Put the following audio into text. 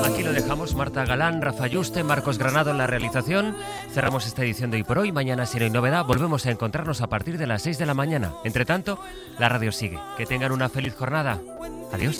Aquí lo dejamos, Marta Galán, Rafa Yuste, Marcos Granado en la realización. Cerramos esta edición de Hoy por Hoy. Mañana, si no hay novedad, volvemos a encontrarnos a partir de las 6 de la mañana. Entre tanto, la radio sigue. Que tengan una feliz jornada. Adiós.